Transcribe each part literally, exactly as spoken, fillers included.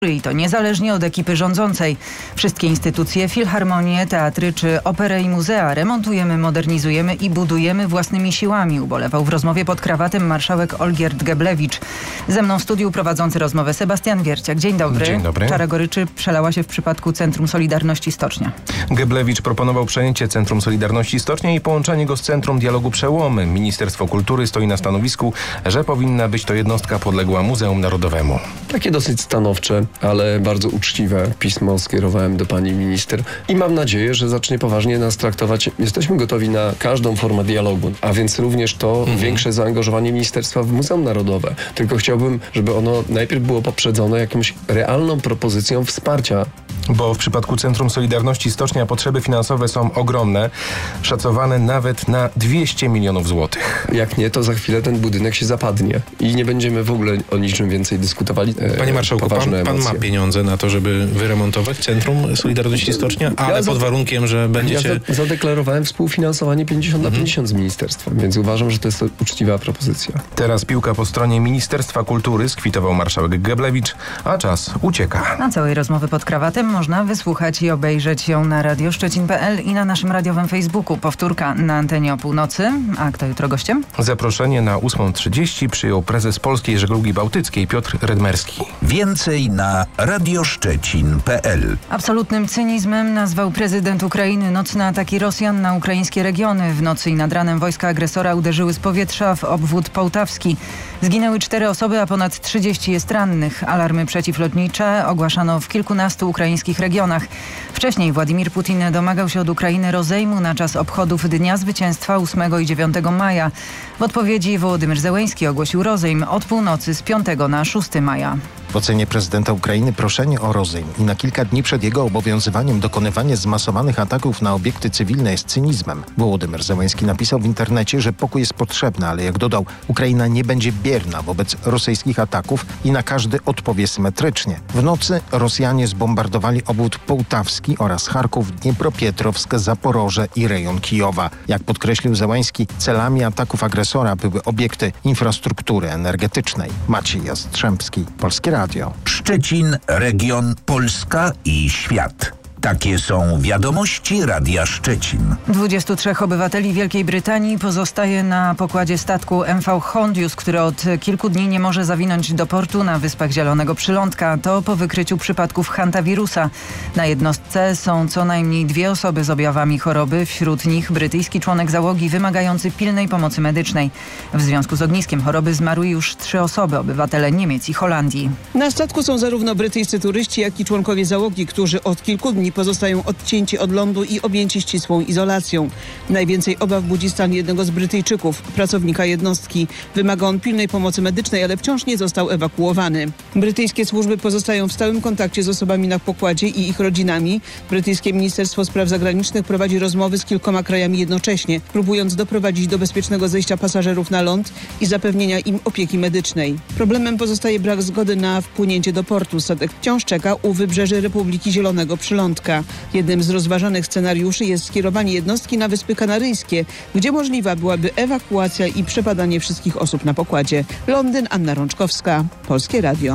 I to niezależnie od ekipy rządzącej. Wszystkie instytucje, filharmonie, teatry czy operę i muzea remontujemy, modernizujemy i budujemy własnymi siłami, ubolewał w rozmowie pod krawatem marszałek Olgierd Geblewicz. Ze mną w studiu prowadzący rozmowę Sebastian Wierciak. Dzień dobry. Dzień dobry. Czara goryczy przelała się w przypadku Centrum Solidarności Stocznia. Geblewicz proponował przejęcie Centrum Solidarności Stocznia i połączenie go z Centrum Dialogu Przełomy. Ministerstwo Kultury stoi na stanowisku, że powinna być to jednostka podległa Muzeum Narodowemu. Takie dosyć stanowcze, ale bardzo uczciwe pismo skierowałem do pani minister i mam nadzieję, że zacznie poważnie nas traktować. Jesteśmy gotowi na każdą formę dialogu, a więc również to mhm. większe zaangażowanie ministerstwa w Muzeum Narodowe. Tylko chciałbym, żeby ono najpierw było poprzedzone jakąś realną propozycją wsparcia. Bo w przypadku Centrum Solidarności Stocznia potrzeby finansowe są ogromne, szacowane nawet na dwieście milionów złotych. Jak nie, to za chwilę ten budynek się zapadnie i nie będziemy w ogóle o niczym więcej dyskutowali. E, Panie marszałku, pan, pan ma pieniądze na to, żeby wyremontować Centrum Solidarności Stocznia, ale ja pod warunkiem, że będziecie... Ja zadeklarowałem współfinansowanie pięćdziesiąt na pięćdziesiąt z ministerstwem, więc uważam, że to jest uczciwa propozycja. Teraz piłka po stronie Ministerstwa Kultury, skwitował marszałek Geblewicz, a czas ucieka. Na całej rozmowy pod krawatem można wysłuchać i obejrzeć ją na radio szczecin kropka p l i na naszym radiowym Facebooku. Powtórka na antenie o północy. A kto jutro gościem? Zaproszenie na ósma trzydzieści przyjął prezes Polskiej Żeglugi Bałtyckiej Piotr Redmerski. Więcej na radio szczecin kropka p l. Absolutnym cynizmem nazwał prezydent Ukrainy nocne ataki Rosjan na ukraińskie regiony. W nocy i nad ranem wojska agresora uderzyły z powietrza w obwód połtawski. Zginęły cztery osoby, a ponad trzydzieści jest rannych. Alarmy przeciwlotnicze ogłaszano w kilkunastu ukraińskich regionach. Wcześniej Władimir Putin domagał się od Ukrainy rozejmu na czas obchodów Dnia Zwycięstwa ósmego i dziewiątego maja. W odpowiedzi Wołodymyr Zełenski ogłosił rozejm od północy z piątego na szóstego maja. W ocenie prezydenta Ukrainy proszenie o rozejm i na kilka dni przed jego obowiązywaniem dokonywanie zmasowanych ataków na obiekty cywilne jest cynizmem. Wołodymyr Zełenski napisał w internecie, że pokój jest potrzebny, ale jak dodał, Ukraina nie będzie bierna wobec rosyjskich ataków i na każdy odpowie symetrycznie. W nocy Rosjanie zbombardowali obwód połtawski oraz Charków, Dniepropietrowsk, Zaporoże i rejon Kijowa. Jak podkreślił Zełenski, celami ataków agresora były obiekty infrastruktury energetycznej. Maciej Jastrzębski, Polskie Radio. Szczecin, region, Polska i świat. Takie są wiadomości Radia Szczecin. dwudziestu trzech obywateli Wielkiej Brytanii pozostaje na pokładzie statku M V Hondius, który od kilku dni nie może zawinąć do portu na Wyspach Zielonego Przylądka. To po wykryciu przypadków hantawirusa. Na jednostce są co najmniej dwie osoby z objawami choroby, wśród nich brytyjski członek załogi wymagający pilnej pomocy medycznej. W związku z ogniskiem choroby zmarły już trzy osoby, obywatele Niemiec i Holandii. Na statku są zarówno brytyjscy turyści, jak i członkowie załogi, którzy od kilku dni pozostają odcięci od lądu i objęci ścisłą izolacją. Najwięcej obaw budzi stan jednego z Brytyjczyków, pracownika jednostki. Wymaga on pilnej pomocy medycznej, ale wciąż nie został ewakuowany. Brytyjskie służby pozostają w stałym kontakcie z osobami na pokładzie i ich rodzinami. Brytyjskie Ministerstwo Spraw Zagranicznych prowadzi rozmowy z kilkoma krajami jednocześnie, próbując doprowadzić do bezpiecznego zejścia pasażerów na ląd i zapewnienia im opieki medycznej. Problemem pozostaje brak zgody na wpłynięcie do portu. Statek wciąż czeka u wybrzeży Republiki Zielonego Przylądka. Jednym z rozważanych scenariuszy jest skierowanie jednostki na Wyspy Kanaryjskie, gdzie możliwa byłaby ewakuacja i przepadanie wszystkich osób na pokładzie. Londyn, Anna Rączkowska, Polskie Radio.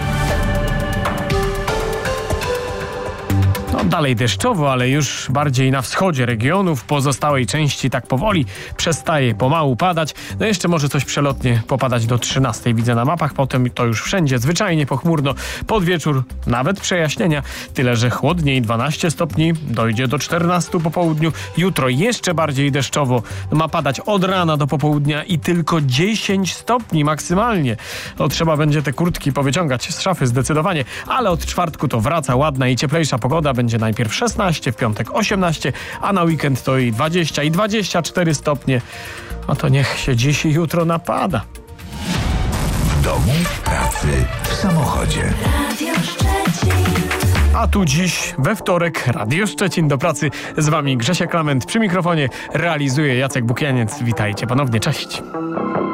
No, dalej deszczowo, ale już bardziej na wschodzie regionu, w pozostałej części tak powoli przestaje pomału padać. No jeszcze może coś przelotnie popadać do trzynastej, widzę na mapach, potem to już wszędzie zwyczajnie pochmurno. Pod wieczór nawet przejaśnienia, tyle że chłodniej, dwanaście stopni, dojdzie do czternastu po południu. Jutro jeszcze bardziej deszczowo, ma padać od rana do popołudnia i tylko dziesięć stopni maksymalnie. No, trzeba będzie te kurtki powyciągać z szafy zdecydowanie, ale od czwartku to wraca ładna i cieplejsza pogoda. Będzie najpierw szesnaście, w piątek osiemnaście, a na weekend to i dwadzieścia i dwadzieścia cztery stopnie. A to niech się dziś i jutro napada. W domu, w pracy, w samochodzie. Radio Szczecin. A tu dziś we wtorek Radio Szczecin do pracy. Z wami Grzesia Klament przy mikrofonie. Realizuje Jacek Bukianiec. Witajcie ponownie, cześć.